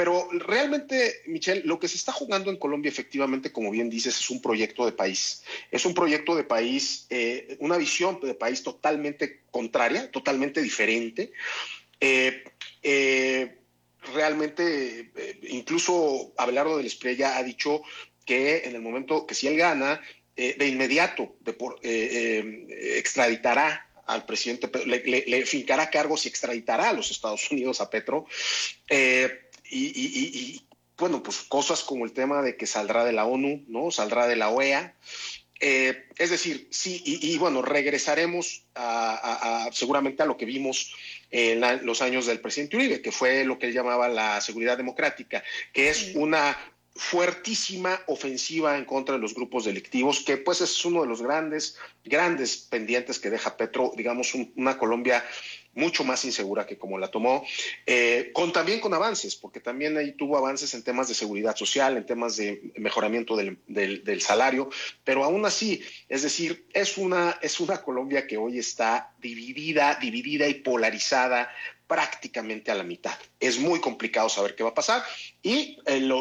pero realmente, Michelle, lo que se está jugando en Colombia, efectivamente, como bien dices, es un proyecto de país. Es un proyecto de país, una visión de país totalmente contraria, totalmente diferente. Eh, eh, Realmente, incluso Abelardo del Espriella ha dicho que en el momento que si él gana, de inmediato extraditará al presidente, le fincará cargos y extraditará a los Estados Unidos a Petro. Bueno, pues cosas como el tema de que saldrá de la ONU, ¿no? Saldrá de la OEA. Es decir, sí, bueno, regresaremos seguramente a lo que vimos en los años del presidente Uribe, que fue lo que él llamaba la seguridad democrática, que es una fuertísima ofensiva en contra de los grupos delictivos, que pues es uno de los grandes pendientes que deja Petro, digamos, una Colombia mucho más insegura que como la tomó, también con avances, porque también ahí tuvo avances en temas de seguridad social, en temas de mejoramiento del salario, pero aún así, es decir, es una Colombia que hoy está dividida y polarizada prácticamente a la mitad. Es muy complicado saber qué va a pasar y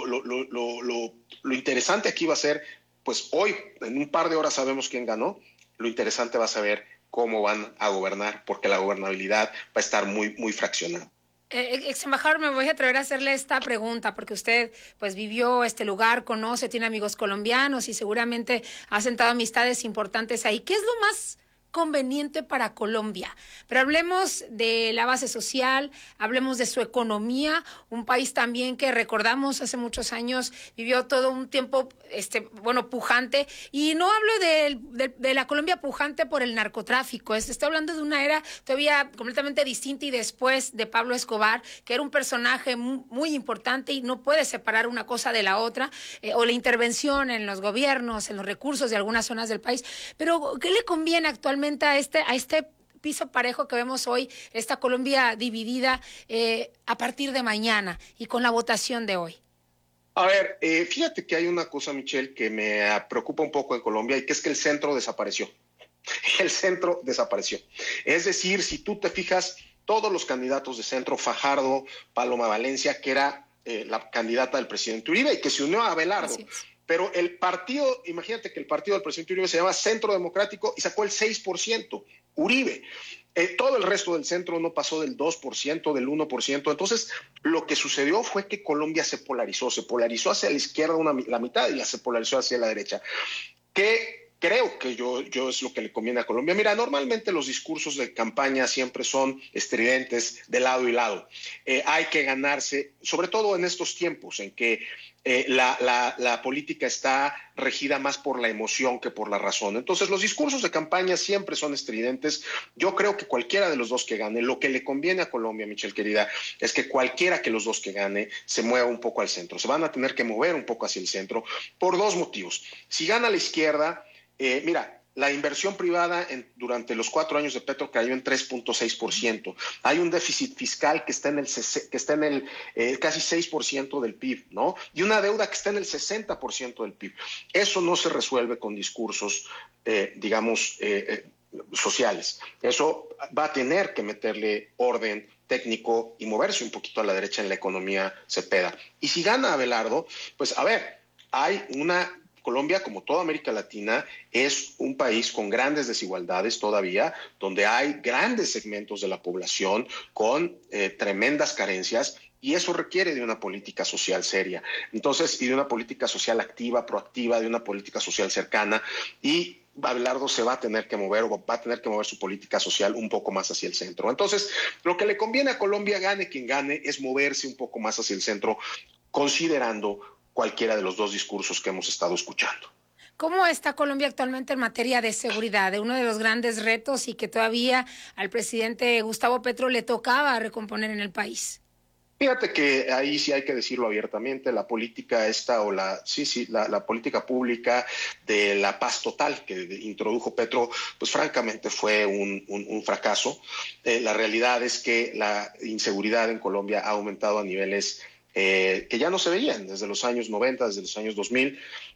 lo interesante aquí va a ser, pues hoy, en un par de horas sabemos quién ganó, lo interesante va a saber cómo van a gobernar, porque la gobernabilidad va a estar muy, muy fraccionada. Ex embajador, me voy a atrever a hacerle esta pregunta, porque usted pues vivió este lugar, conoce, tiene amigos colombianos y seguramente ha sentado amistades importantes ahí. ¿Qué es lo más conveniente para Colombia? Pero hablemos de la base social, hablemos de su economía, un país también que recordamos hace muchos años vivió todo un tiempo pujante, y no hablo de la Colombia pujante por el narcotráfico, estoy hablando de una era todavía completamente distinta y después de Pablo Escobar, que era un personaje muy importante y no puede separar una cosa de la otra, o la intervención en los gobiernos, en los recursos de algunas zonas del país. Pero ¿qué le conviene actualmente a este piso parejo que vemos hoy, esta Colombia dividida a partir de mañana y con la votación de hoy? A ver, fíjate que hay una cosa, Michelle, que me preocupa un poco en Colombia, y que es que el centro desapareció. El centro desapareció. Es decir, si tú te fijas, todos los candidatos de centro, Fajardo, Paloma Valencia, que era la candidata del presidente Uribe y que se unió a Abelardo. Pero el partido, imagínate que el partido del presidente Uribe se llama Centro Democrático y sacó el 6%, Uribe. Todo el resto del centro no pasó del 2%, del 1%. Entonces, lo que sucedió fue que Colombia se polarizó hacia la izquierda la mitad y se polarizó hacia la derecha. ¿Qué creo que yo es lo que le conviene a Colombia? Mira, normalmente los discursos de campaña siempre son estridentes de lado y lado. Hay que ganarse, sobre todo en estos tiempos en que la política está regida más por la emoción que por la razón. Entonces, los discursos de campaña siempre son estridentes. Yo creo que cualquiera de los dos que gane, lo que le conviene a Colombia, Michelle querida, es que cualquiera que los dos que gane se mueva un poco al centro. Se van a tener que mover un poco hacia el centro por dos motivos. Si gana la izquierda, mira, la inversión privada durante los 4 años de Petro cayó en 3.6%. Hay un déficit fiscal que está en el casi 6% del PIB, ¿no? Y una deuda que está en el 60% del PIB. Eso no se resuelve con discursos, sociales. Eso va a tener que meterle orden técnico y moverse un poquito a la derecha en la economía Cepeda. Y si gana Abelardo, pues a ver, hay Colombia, como toda América Latina, es un país con grandes desigualdades todavía, donde hay grandes segmentos de la población con tremendas carencias, y eso requiere de una política social seria. Entonces, y de una política social activa, proactiva, de una política social cercana, y Abelardo se va a tener que mover, o va a tener que mover su política social un poco más hacia el centro. Entonces, lo que le conviene a Colombia, gane quien gane, es moverse un poco más hacia el centro, considerando cualquiera de los dos discursos que hemos estado escuchando. ¿Cómo está Colombia actualmente en materia de seguridad? De uno de los grandes retos y que todavía al presidente Gustavo Petro le tocaba recomponer en el país. Fíjate que ahí sí hay que decirlo abiertamente, la política la política pública de la paz total que introdujo Petro, pues francamente fue un fracaso. La realidad es que la inseguridad en Colombia ha aumentado a niveles que ya no se veían desde los años 90, desde los años 2000.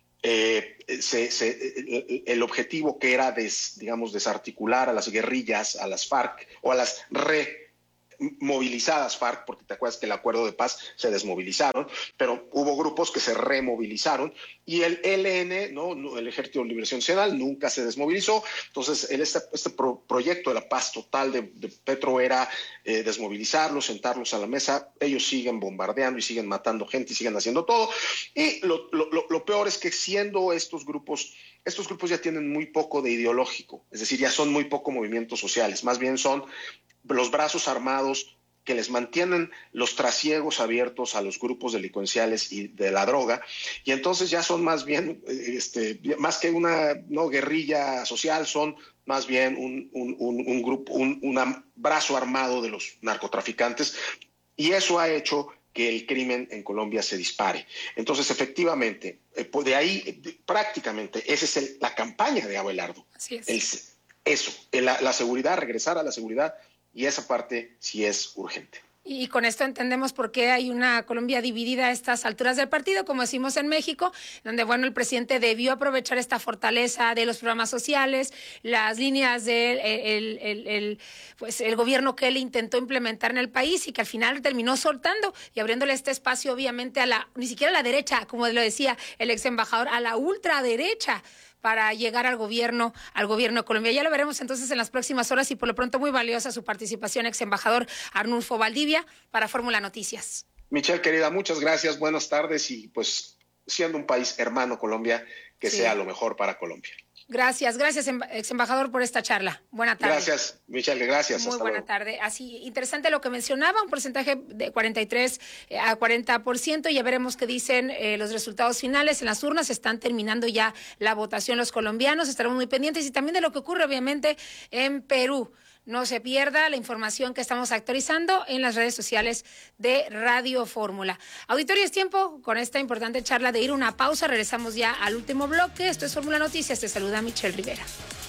El objetivo que era, desarticular a las guerrillas, a las FARC o a las movilizadas FARC, porque te acuerdas que el acuerdo de paz se desmovilizaron, pero hubo grupos que se removilizaron, y el ELN, ¿no? El Ejército de Liberación Nacional, nunca se desmovilizó. Entonces, este proyecto de la paz total de Petro era desmovilizarlos, sentarlos a la mesa. Ellos siguen bombardeando y siguen matando gente y siguen haciendo todo. Y lo peor es que siendo estos grupos ya tienen muy poco de ideológico, es decir, ya son muy poco movimientos sociales, más bien son los brazos armados que les mantienen los trasiegos abiertos a los grupos delincuenciales y de la droga, y entonces ya son más bien, más que una guerrilla social, son más bien un grupo, un brazo armado de los narcotraficantes, y eso ha hecho que el crimen en Colombia se dispare. Entonces, efectivamente, de ahí prácticamente esa es la campaña de Abelardo. Así es. La seguridad, regresar a la seguridad, y esa parte sí es urgente. Y con esto entendemos por qué hay una Colombia dividida a estas alturas del partido, como decimos en México, donde, bueno, el presidente debió aprovechar esta fortaleza de los programas sociales, las líneas del pues el gobierno que él intentó implementar en el país y que al final terminó soltando y abriéndole este espacio, obviamente, ni siquiera a la derecha, como lo decía el ex embajador, a la ultraderecha, para llegar al gobierno de Colombia. Ya lo veremos entonces en las próximas horas, y por lo pronto muy valiosa su participación, ex embajador Arnulfo Valdivia, para Fórmula Noticias. Michelle, querida, muchas gracias, buenas tardes, y pues siendo un país hermano Colombia, que sea lo mejor para Colombia. Gracias, ex embajador, por esta charla. Buena tarde. Gracias, Michelle, gracias. Muy buena tarde. Así, interesante lo que mencionaba, un porcentaje de 43 a 40%. Ya veremos qué dicen los resultados finales. En las urnas están terminando ya la votación los colombianos. Estaremos muy pendientes, y también de lo que ocurre, obviamente, en Perú. No se pierda la información que estamos actualizando en las redes sociales de Radio Fórmula. Auditorio, es tiempo con esta importante charla de ir a una pausa. Regresamos ya al último bloque. Esto es Fórmula Noticias. Te saluda Michelle Rivera.